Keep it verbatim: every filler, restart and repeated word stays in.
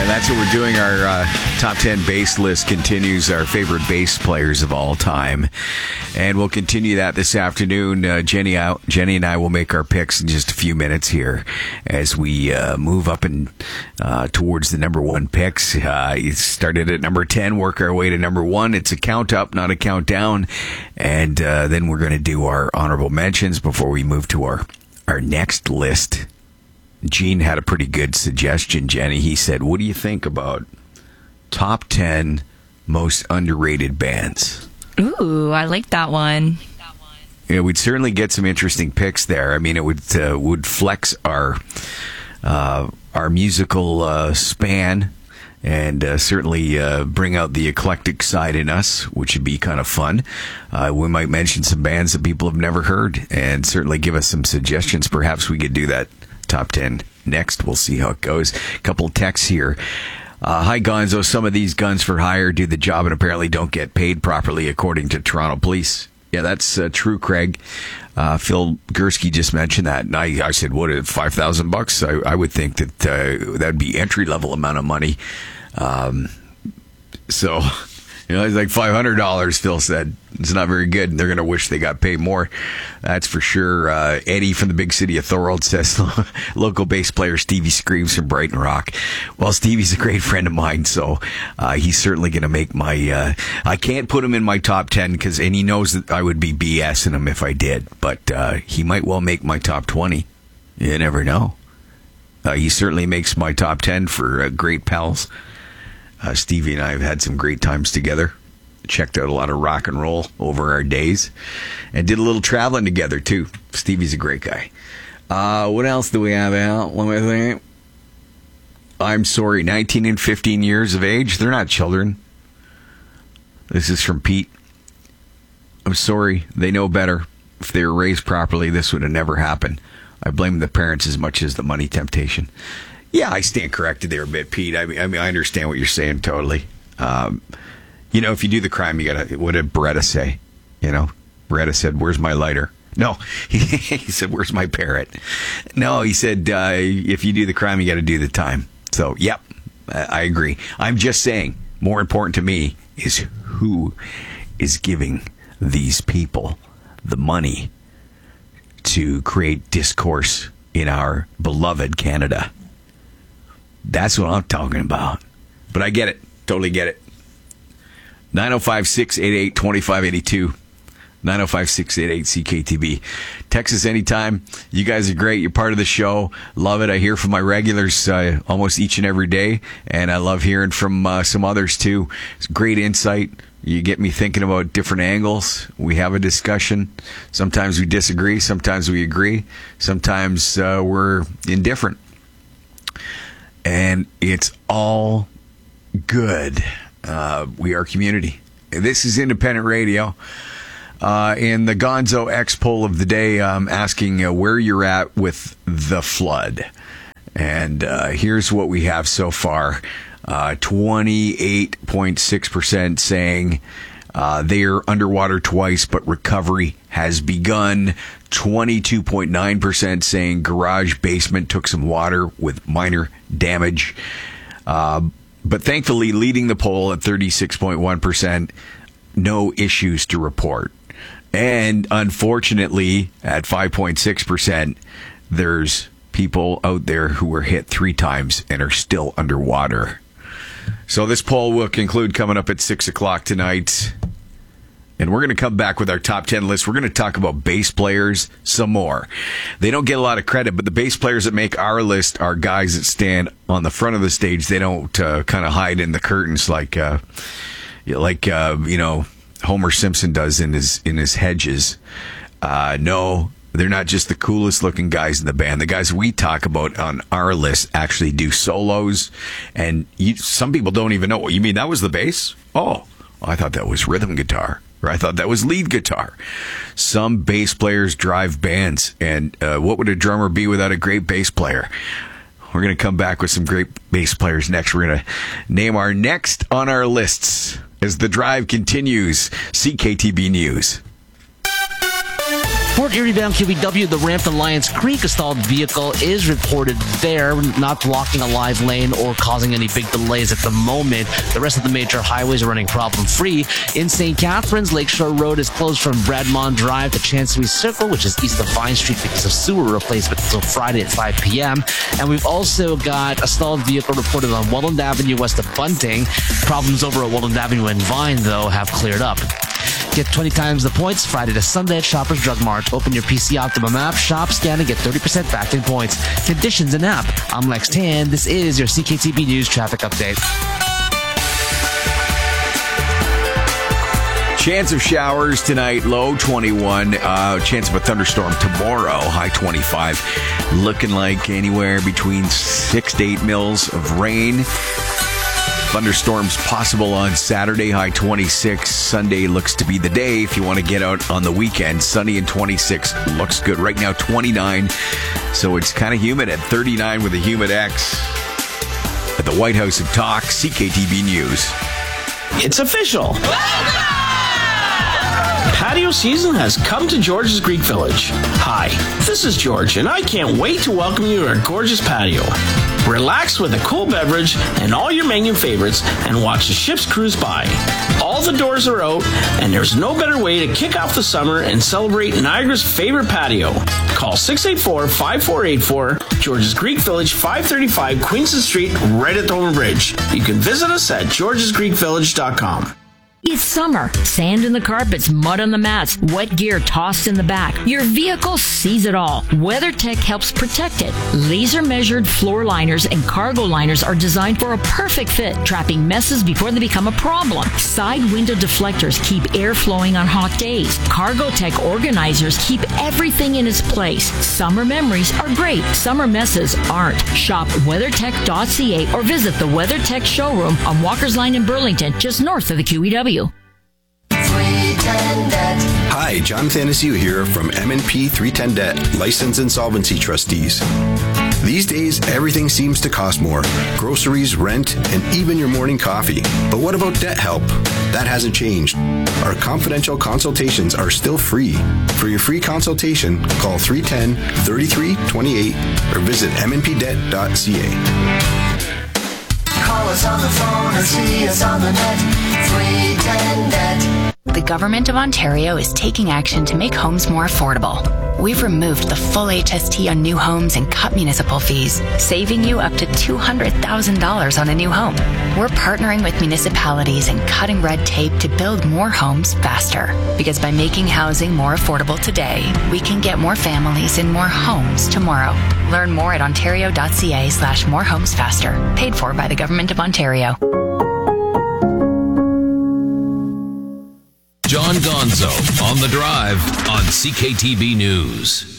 That's what we're doing. Our uh, top ten bass list continues, our favorite bass players of all time. And we'll continue that this afternoon. Uh, Jenny, out, Jenny and I will make our picks in just a few minutes here as we uh, move up and uh, towards the number one picks. Uh, it started at number ten, work our way to number one. It's a count up, not a count down. And uh, then we're going to do our honorable mentions before we move to our, our next list. Gene had a pretty good suggestion, Jenny. He said, what do you think about top ten most underrated bands? Ooh, I like that one. Yeah, we'd certainly get some interesting picks there. I mean, it would uh, would flex our uh, our musical uh, span and uh, certainly uh, bring out the eclectic side in us, which would be kind of fun. Uh, we might mention some bands that people have never heard and certainly give us some suggestions. Perhaps we could do that top ten next. We'll see how it goes. A couple texts here. Uh, hi, Gonzo. Some of these guns for hire do the job and apparently don't get paid properly, according to Toronto police. Yeah, that's uh, true, Craig. Uh, Phil Gursky just mentioned that. And I, I said, what, five thousand bucks? I, I would think that uh, that would be entry-level amount of money. Um, so, you know, it's like five hundred dollars, Phil said. It's not very good. They're going to wish they got paid more. That's for sure. Uh, Eddie from the big city of Thorold says local bass player Stevie Screams from Brighton Rock. Well, Stevie's a great friend of mine, so uh, he's certainly going to make my... Uh, I can't put him in my top ten, because, and he knows that I would be BSing him if I did, but uh, he might well make my top twenty. You never know. Uh, he certainly makes my top ten for uh, great pals. Uh, Stevie and I have had some great times together. Checked out a lot of rock and roll over our days. And did a little traveling together, too. Stevie's a great guy. Uh, what else do we have out? Let me think. I'm sorry, nineteen and fifteen years of age. They're not children. This is from Pete. I'm sorry. They know better. If they were raised properly, this would have never happened. I blame the parents as much as the money temptation. Yeah, I stand corrected there a bit, Pete. I mean, I mean, I understand what you're saying totally. Um, you know, if you do the crime, you gotta. What did Beretta say? You know, Beretta said, "Where's my lighter?" No, he, he said, "Where's my parrot?" No, he said, uh, "If you do the crime, you got to do the time." So, yep, I, I agree. I'm just saying, more important to me is who is giving these people the money to create discourse in our beloved Canada. That's what I'm talking about. But I get it. Totally get it. nine oh five, six eight eight, two five eight two. nine oh five, six eight eight, C K T B. Text us anytime. You guys are great. You're part of the show. Love it. I hear from my regulars uh, almost each and every day. And I love hearing from uh, some others, too. It's great insight. You get me thinking about different angles. We have a discussion. Sometimes we disagree. Sometimes we agree. Sometimes uh, we're indifferent. And it's all good. Uh, we are community. This is independent radio. Uh, in the Gonzo X poll of the day, I'm asking uh, where you're at with the flood. And uh, here's what we have so far. Uh, twenty-eight point six percent saying uh, they are underwater twice, but recovery has begun. twenty-two point nine percent saying garage basement took some water with minor damage. Uh, but thankfully, leading the poll at thirty-six point one percent, no issues to report. And unfortunately, at five point six percent, there's people out there who were hit three times and are still underwater. So this poll will conclude coming up at six o'clock tonight. And we're going to come back with our top ten list. We're going to talk about bass players some more. They don't get a lot of credit, but the bass players that make our list are guys that stand on the front of the stage. They don't uh, kind of hide in the curtains like, uh, like uh, you know, Homer Simpson does in his in his hedges. Uh, no, they're not just the coolest looking guys in the band. The guys we talk about on our list actually do solos, and you, some people don't even know. You mean that was the bass? Oh, I thought that was rhythm guitar, or I thought that was lead guitar. Some bass players drive bands, and uh, what would a drummer be without a great bass player? We're going to come back with some great bass players next. We're going to name our next on our lists as the drive continues. C K T B News. Port Erie bound Q B W, the ramp to Lions Creek, a stalled vehicle is reported there, not blocking a live lane or causing any big delays at the moment. The rest of the major highways are running problem-free. In Saint Catharines, Lakeshore Road is closed from Bradmont Drive to Chancery Circle, which is east of Vine Street because of sewer replacement until Friday at five p.m. And we've also got a stalled vehicle reported on Welland Avenue west of Bunting. Problems over at Welland Avenue and Vine, though, have cleared up. Get twenty times the points Friday to Sunday at Shoppers Drug Mart. Open your P C Optimum app, shop, scan, and get thirty percent back in points. Conditions and app. I'm Lex Tan. This is your C K T B News Traffic Update. Chance of showers tonight, low twenty-one. Uh, chance of a thunderstorm tomorrow, high twenty-five. Looking like anywhere between six to eight mils of rain. Thunderstorms possible on Saturday, high twenty-six. Sunday looks to be the day if you want to get out on the weekend. Sunny and twenty-six looks good. Right now, twenty-nine. So it's kind of humid at thirty-nine with a humid X. At the White House of Talk, C K T B News. It's official. Patio season has come to George's Greek Village. Hi, this is George, and I can't wait to welcome you to our gorgeous patio. Relax with a cool beverage and all your menu favorites and watch the ships cruise by. All the doors are out, and there's no better way to kick off the summer and celebrate Niagara's favorite patio. Call six eight four, five four eight four, George's Greek Village, five thirty-five Queenston Street, right at Dover Bridge. You can visit us at georges greek village dot com. It's summer. Sand in the carpets, mud on the mats, wet gear tossed in the back. Your vehicle sees it all. WeatherTech helps protect it. Laser-measured floor liners and cargo liners are designed for a perfect fit, trapping messes before they become a problem. Side window deflectors keep air flowing on hot days. CargoTech organizers keep everything in its place. Summer memories are great. Summer messes aren't. Shop weather tech dot c a or visit the WeatherTech showroom on Walker's Line in Burlington, just north of the Q E W. Hi, John Thanasiu here from M and P three ten Debt, Licensed Insolvency Trustees. These days, everything seems to cost more. Groceries, rent, and even your morning coffee. But what about debt help? That hasn't changed. Our confidential consultations are still free. For your free consultation, call three one zero, three three two eight or visit m n p debt dot c a. Call us on the phone or see us on the net. three ten debt. The Government of Ontario is taking action to make homes more affordable. We've removed the full H S T on new homes and cut municipal fees, saving you up to two hundred thousand dollars on a new home. We're partnering with municipalities and cutting red tape to build more homes faster. Because by making housing more affordable today, we can get more families in more homes tomorrow. Learn more at ontario dot c a slash more homes faster. Paid for by the Government of Ontario. John Gonzo on The Drive on C K T B News.